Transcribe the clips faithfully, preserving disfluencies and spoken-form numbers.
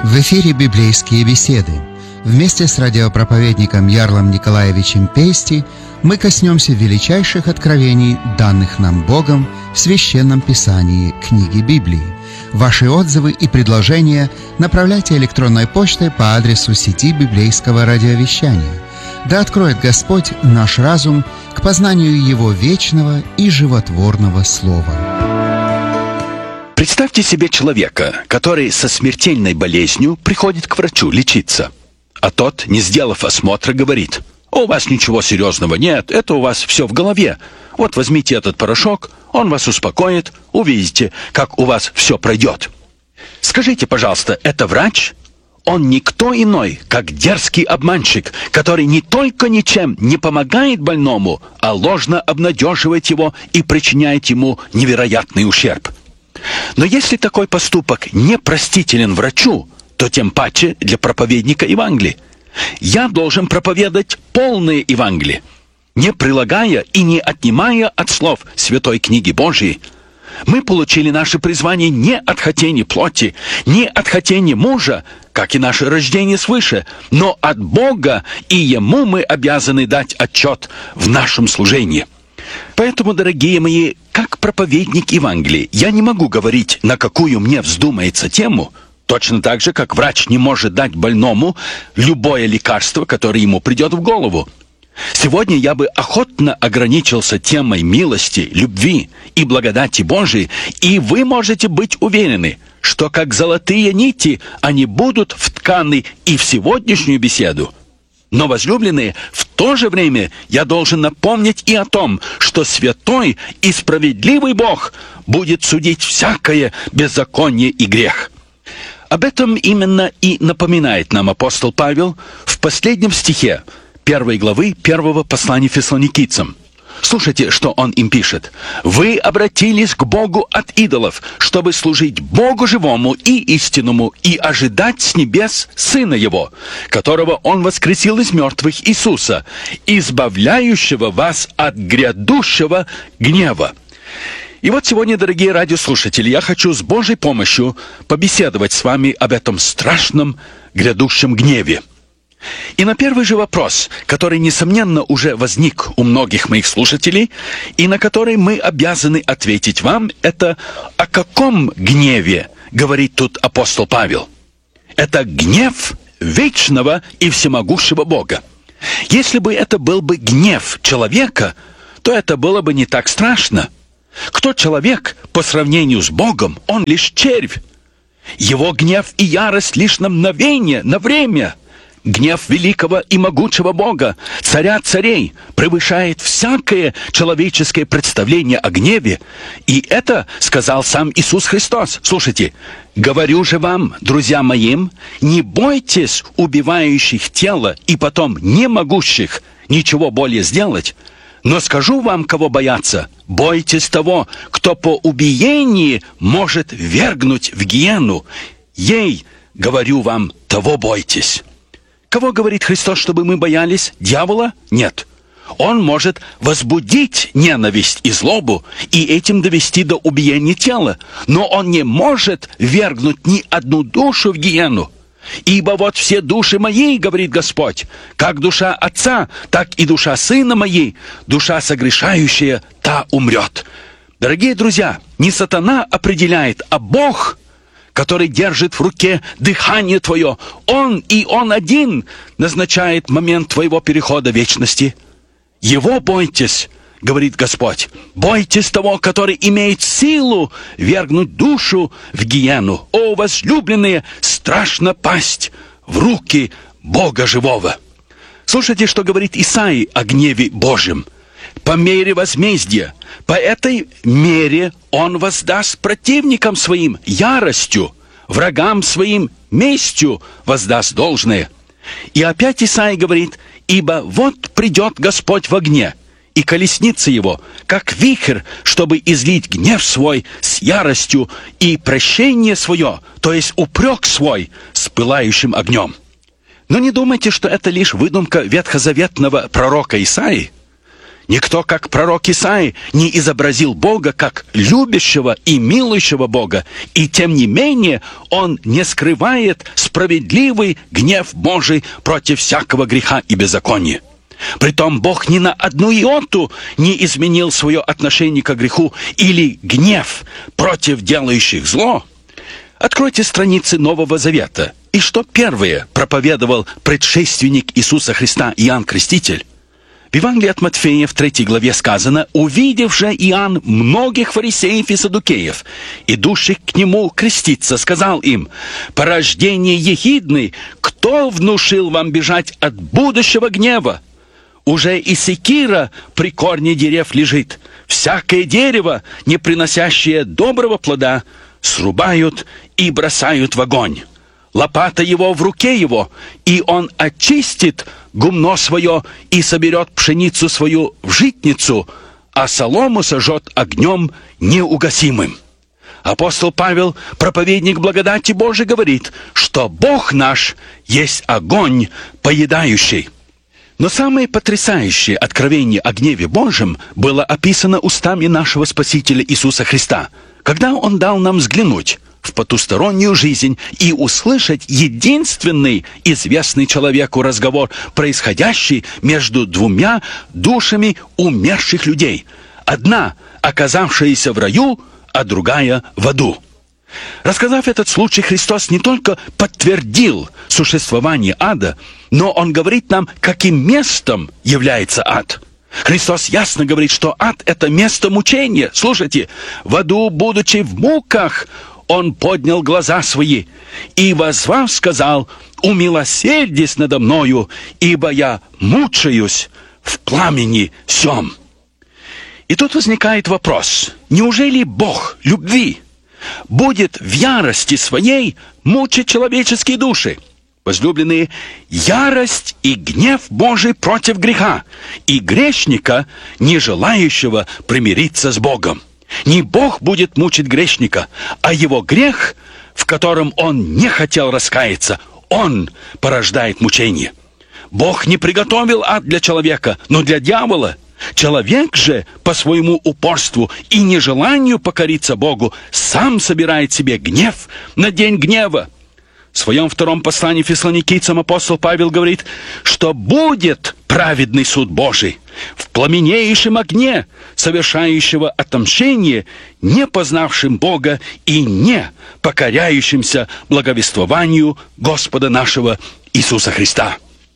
В эфире «Библейские беседы». Вместе с радиопроповедником Ярлом Николаевичем Пейсти мы коснемся величайших откровений, данных нам Богом в Священном Писании книги Библии. Ваши отзывы и предложения направляйте электронной почтой по адресу сети библейского радиовещания. Да откроет Господь наш разум к познанию Его вечного и животворного Слова. Представьте себе человека, который со смертельной болезнью приходит к врачу лечиться, а тот, не сделав осмотра, говорит: «У вас ничего серьезного нет, это у вас все в голове. Вот возьмите этот порошок, он вас успокоит, увидите, как у вас все пройдет». Скажите, пожалуйста, это врач? Он никто иной, как дерзкий обманщик, который не только ничем не помогает больному, а ложно обнадеживает его и причиняет ему невероятный ущерб. Но если такой поступок не простителен врачу, то тем паче для проповедника Евангелия. Я должен проповедовать полное Евангелие, не прилагая и не отнимая от слов Святой Книги Божией. Мы получили наше призвание не от хотения плоти, не от хотения мужа, как и наше рождение свыше, но от Бога, и Ему мы обязаны дать отчет в нашем служении. Поэтому, дорогие мои, как проповедник Евангелия, я не могу говорить, на какую мне вздумается тему, точно так же, как врач не может дать больному любое лекарство, которое ему придет в голову. Сегодня я бы охотно ограничился темой милости, любви и благодати Божией, и вы можете быть уверены, что как золотые нити они будут втканы и в сегодняшнюю беседу. Но, возлюбленные, в то же время я должен напомнить и о том, что святой и справедливый Бог будет судить всякое беззаконие и грех. Об этом именно и напоминает нам апостол Павел в последнем стихе первой главы первого послания фессалоникийцам. Слушайте, что он им пишет. «Вы обратились к Богу от идолов, чтобы служить Богу живому и истинному и ожидать с небес Сына Его, которого Он воскресил из мертвых, Иисуса, избавляющего вас от грядущего гнева». И вот сегодня, дорогие радиослушатели, я хочу с Божьей помощью побеседовать с вами об этом страшном грядущем гневе. И на первый же вопрос, который, несомненно, уже возник у многих моих слушателей, и на который мы обязаны ответить вам, это о каком гневе говорит тут апостол Павел? Это гнев вечного и всемогущего Бога. Если бы это был бы гнев человека, то это было бы не так страшно. Кто человек по сравнению с Богом? Он лишь червь. Его гнев и ярость лишь на мгновение, на время. Гнев великого и могучего Бога, царя царей, превышает всякое человеческое представление о гневе. И это сказал сам Иисус Христос. Слушайте, «Говорю же вам, друзья моим, не бойтесь убивающих тело и потом не могущих ничего более сделать, но скажу вам, кого бояться, бойтесь того, кто по убиении может ввергнуть в гиену. Ей, говорю вам, того бойтесь». Кого говорит Христос, чтобы мы боялись? Дьявола? Нет. Он может возбудить ненависть и злобу и этим довести до убиения тела. Но он не может ввергнуть ни одну душу в гиену. «Ибо вот все души мои, — говорит Господь, — как душа Отца, так и душа Сына моей, душа согрешающая, та умрет». Дорогие друзья, не сатана определяет, а Бог, который держит в руке дыхание твое. Он и Он один назначает момент твоего перехода в вечности. Его бойтесь, говорит Господь. Бойтесь того, который имеет силу вергнуть душу в гиену. О, возлюбленные, страшно пасть в руки Бога живого. Слушайте, что говорит Исаия о гневе Божьем. «По мере возмездия, по этой мере Он воздаст противникам своим яростью, врагам своим местью воздаст должное». И опять Исаия говорит: «Ибо вот придет Господь в огне, и колесница Его, как вихрь, чтобы излить гнев свой с яростью и прощение свое, то есть упрек свой, с пылающим огнем». Но не думайте, что это лишь выдумка ветхозаветного пророка Исаии. Никто, как пророк Исаия, не изобразил Бога как любящего и милующего Бога, и тем не менее он не скрывает справедливый гнев Божий против всякого греха и беззакония. Притом Бог ни на одну иоту не изменил свое отношение к греху или гнев против делающих зло. Откройте страницы Нового Завета. И что первое проповедовал предшественник Иисуса Христа Иоанн Креститель? В Евангелии от Матфея в третьей главе сказано: «Увидев же Иоанн многих фарисеев и саддукеев, идущих к нему креститься, сказал им: порождение ехидный, кто внушил вам бежать от будущего гнева? Уже и секира при корне дерев лежит. Всякое дерево, не приносящее доброго плода, срубают и бросают в огонь. Лопата его в руке его, и он очистит гумно свое и соберет пшеницу свою в житницу, а солому сожжет огнем неугасимым». Апостол Павел, проповедник благодати Божией, говорит, что Бог наш есть огонь поедающий. Но самое потрясающее откровение о гневе Божьем было описано устами нашего Спасителя Иисуса Христа, когда Он дал нам взглянуть в потустороннюю жизнь и услышать единственный известный человеку разговор, происходящий между двумя душами умерших людей. Одна, оказавшаяся в раю, а другая в аду. Рассказав этот случай, Христос не только подтвердил существование ада, но Он говорит нам, каким местом является ад. Христос ясно говорит, что ад — это место мучения. Слушайте, в аду, будучи в муках, Он поднял глаза свои и, воззвав, сказал: «Умилосердись надо мною, ибо я мучаюсь в пламени сем». И тут возникает вопрос: неужели Бог любви будет в ярости своей мучить человеческие души? Возлюбленные, ярость и гнев Божий против греха и грешника, не желающего примириться с Богом. Не Бог будет мучить грешника, а его грех, в котором он не хотел раскаяться, он порождает мучение. Бог не приготовил ад для человека, но для дьявола. Человек же по своему упорству и нежеланию покориться Богу сам собирает себе гнев на день гнева. В своем втором послании Фессалоникийцам апостол Павел говорит, что будет праведный суд Божий в пламенеющем огне, совершающего отомщение не познавшим Бога и не покоряющимся благовествованию Господа нашего Иисуса Христа.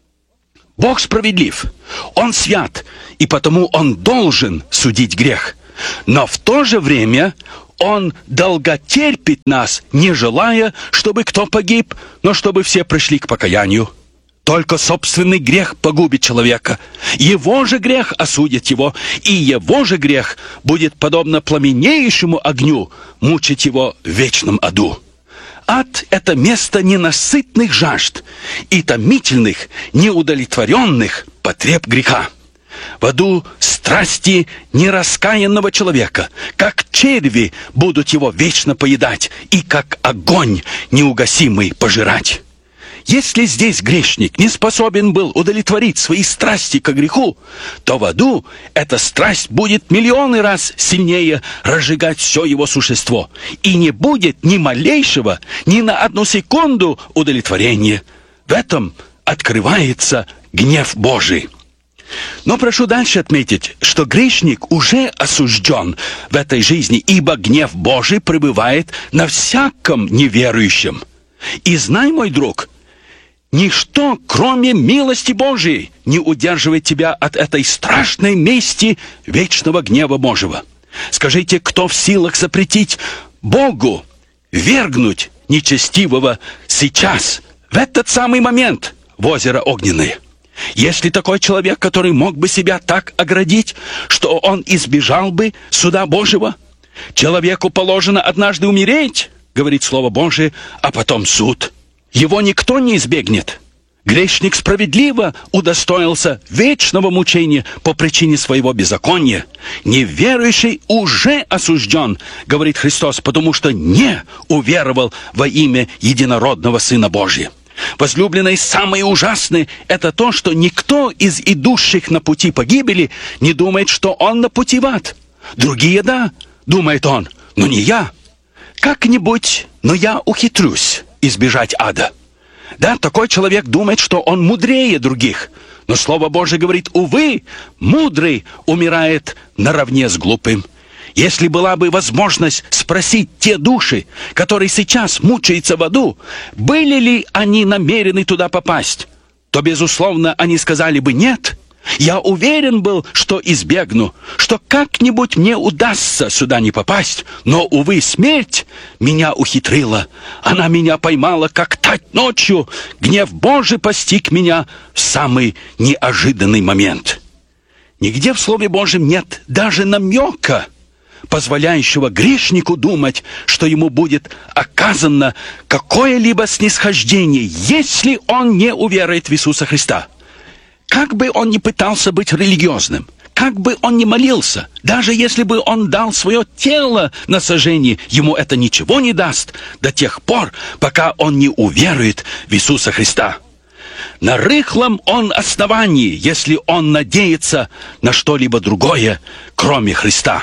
Бог справедлив, Он свят, и потому Он должен судить грех. Но в то же время Он долготерпит нас, не желая, чтобы кто погиб, но чтобы все пришли к покаянию. Только собственный грех погубит человека. Его же грех осудит его, и его же грех будет, подобно пламенеющему огню, мучить его в вечном аду. Ад — это место ненасытных жажд и томительных, неудовлетворенных потреб греха. В аду страсти нераскаянного человека, как черви, будут его вечно поедать, и как огонь неугасимый пожирать. Если здесь грешник не способен был удовлетворить свои страсти к греху, то в аду эта страсть будет миллионы раз сильнее разжигать все его существо, и не будет ни малейшего, ни на одну секунду удовлетворения. В этом открывается гнев Божий. Но прошу дальше отметить, что грешник уже осужден в этой жизни, ибо гнев Божий пребывает на всяком неверующем. И знай, мой друг, ничто, кроме милости Божией, не удерживает тебя от этой страшной мести вечного гнева Божьего. Скажите, кто в силах запретить Богу вергнуть нечестивого сейчас, в этот самый момент, в озеро огненное? Если такой человек, который мог бы себя так оградить, что он избежал бы суда Божьего? Человеку положено однажды умереть, говорит Слово Божие, а потом суд. Его никто не избегнет. Грешник справедливо удостоился вечного мучения по причине своего беззакония. Неверующий уже осужден, говорит Христос, потому что не уверовал во имя единородного Сына Божия. Возлюбленные, самое ужасное – это то, что никто из идущих на пути погибели не думает, что он на пути в ад. Другие – да, думает он, но не я. Как-нибудь, но я ухитрюсь избежать ада. Да, такой человек думает, что он мудрее других. Но Слово Божие говорит, увы, мудрый умирает наравне с глупым. Если была бы возможность спросить те души, которые сейчас мучаются в аду, были ли они намерены туда попасть, то, безусловно, они сказали бы «нет». Я уверен был, что избегну, что как-нибудь мне удастся сюда не попасть, но, увы, смерть меня ухитрила. Она меня поймала, как тать ночью. Гнев Божий постиг меня в самый неожиданный момент. Нигде в Слове Божьем нет даже намека, позволяющего грешнику думать, что ему будет оказано какое-либо снисхождение, если он не уверует в Иисуса Христа. Как бы он ни пытался быть религиозным, как бы он ни молился, даже если бы он дал свое тело на сожжение, ему это ничего не даст до тех пор, пока он не уверует в Иисуса Христа. На рыхлом он основании, если он надеется на что-либо другое, кроме Христа.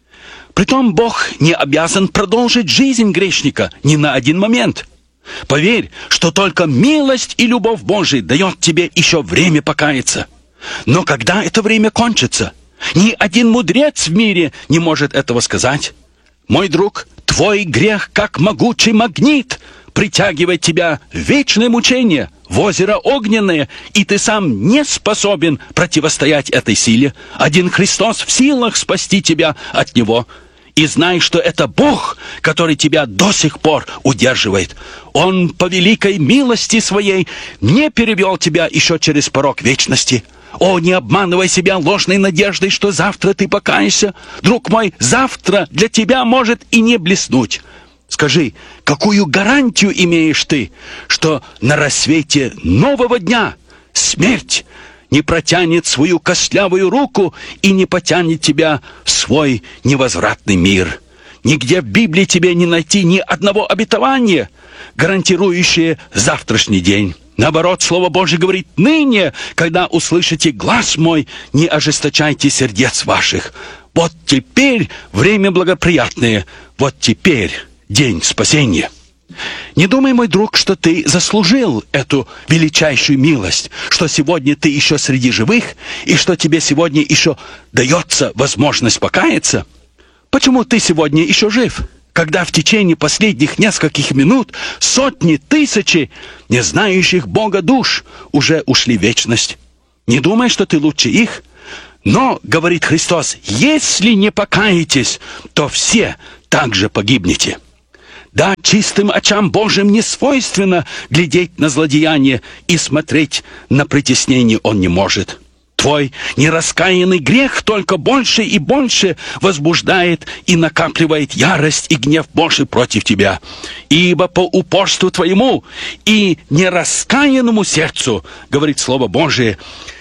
Притом Бог не обязан продолжить жизнь грешника ни на один момент. Поверь, что только милость и любовь Божия дает тебе еще время покаяться. Но когда это время кончится, ни один мудрец в мире не может этого сказать. Мой друг, твой грех, как могучий магнит, притягивает тебя в вечное мучение, в озеро огненное, и ты сам не способен противостоять этой силе. Один Христос в силах спасти тебя от него. И знай, что это Бог, который тебя до сих пор удерживает. Он по великой милости своей не перевел тебя еще через порог вечности. О, не обманывай себя ложной надеждой, что завтра ты покаешься. Друг мой, завтра для тебя может и не блеснуть. Скажи, какую гарантию имеешь ты, что на рассвете нового дня смерть не протянет свою костлявую руку и не потянет тебя в свой невозвратный мир? Нигде в Библии тебе не найти ни одного обетования, гарантирующее завтрашний день. Наоборот, Слово Божье говорит: ныне, когда услышите глас мой, не ожесточайте сердец ваших. Вот теперь время благоприятное, вот теперь день спасения. Не думай, мой друг, что ты заслужил эту величайшую милость, что сегодня ты еще среди живых, и что тебе сегодня еще дается возможность покаяться. Почему ты сегодня еще жив, когда в течение последних нескольких минут сотни, тысячи не знающих Бога душ уже ушли в вечность? Не думай, что ты лучше их. Но, говорит Христос, если не покаетесь, то все также погибнете. Да, чистым очам Божьим не свойственно глядеть на злодеяние, и смотреть на притеснение он не может. Твой нераскаянный грех только больше и больше возбуждает и накапливает ярость и гнев Божий против тебя. Ибо по упорству твоему и нераскаянному сердцу, говорит Слово Божие,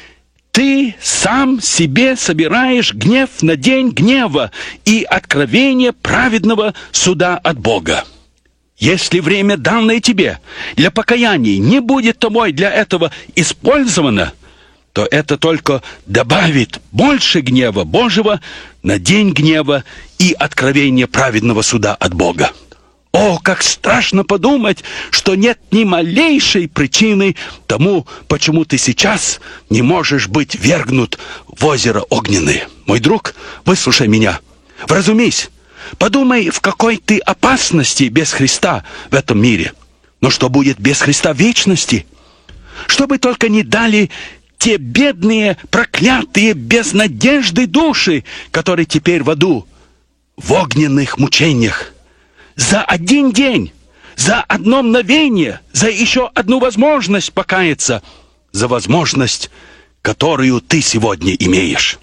ты сам себе собираешь гнев на день гнева и откровение праведного суда от Бога. Если время, данное тебе для покаяния, не будет тобой для этого использовано, то это только добавит больше гнева Божьего на день гнева и откровения праведного суда от Бога. О, как страшно подумать, что нет ни малейшей причины тому, почему ты сейчас не можешь быть вергнут в озеро огненное. Мой друг, выслушай меня, вразумись. Подумай, в какой ты опасности без Христа в этом мире. Но что будет без Христа в вечности? Что бы только не дали те бедные, проклятые, без надежды души, которые теперь в аду, в огненных мучениях. За один день, за одно мгновение, за еще одну возможность покаяться, за возможность, которую ты сегодня имеешь.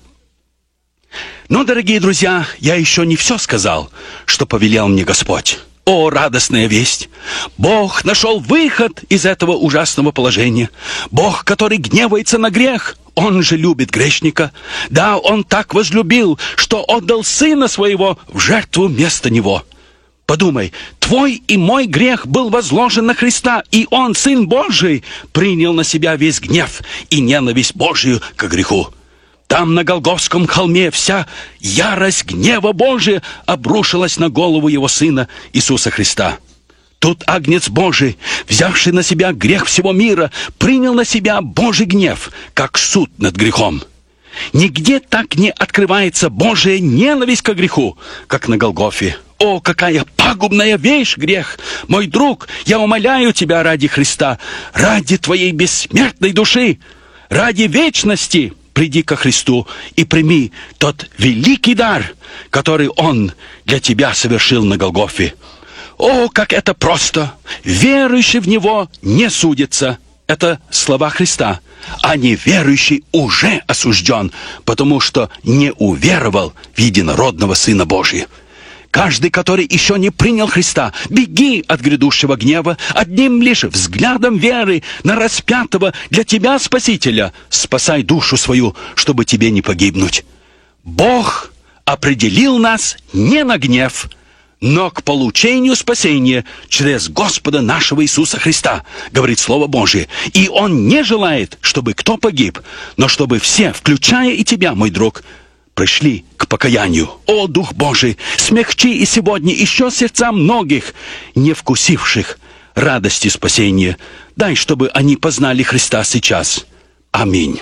Но, дорогие друзья, я еще не все сказал, что повелел мне Господь. О, радостная весть! Бог нашел выход из этого ужасного положения. Бог, который гневается на грех, Он же любит грешника. Да, Он так возлюбил, что отдал Сына Своего в жертву вместо него. Подумай, твой и мой грех был возложен на Христа, и Он, Сын Божий, принял на себя весь гнев и ненависть Божию к греху. Там, на Голгофском холме, вся ярость гнева Божия обрушилась на голову Его Сына Иисуса Христа. Тут Агнец Божий, взявший на себя грех всего мира, принял на себя Божий гнев, как суд над грехом. Нигде так не открывается Божия ненависть к греху, как на Голгофе. О, какая пагубная вещь грех! Мой друг, я умоляю тебя ради Христа, ради твоей бессмертной души, ради вечности, приди ко Христу и прими тот великий дар, который Он для тебя совершил на Голгофе. О, как это просто! Верующий в Него не судится. Это слова Христа. А неверующий уже осужден, потому что не уверовал в единородного Сына Божия. Каждый, который еще не принял Христа, беги от грядущего гнева, одним лишь взглядом веры на распятого для тебя Спасителя. Спасай душу свою, чтобы тебе не погибнуть. Бог определил нас не на гнев, но к получению спасения через Господа нашего Иисуса Христа, говорит Слово Божие. И Он не желает, чтобы кто погиб, но чтобы все, включая и тебя, мой друг, пришли к покаянию. О, Дух Божий, смягчи и сегодня еще сердца многих, не вкусивших радости спасения. Дай, чтобы они познали Христа сейчас. Аминь.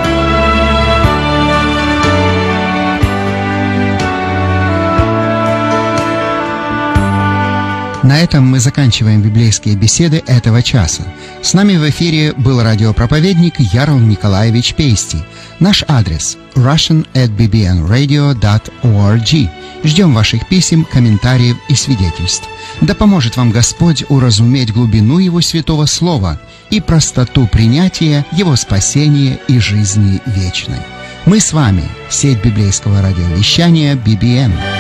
На этом мы заканчиваем библейские беседы этого часа. С нами в эфире был радиопроповедник Ярл Николаевич Пейсти. Наш адрес russian at b b n radio dot org. Ждем ваших писем, комментариев и свидетельств. Да поможет вам Господь уразуметь глубину Его святого Слова и простоту принятия Его спасения и жизни вечной. Мы с вами, сеть библейского радиовещания би би эн.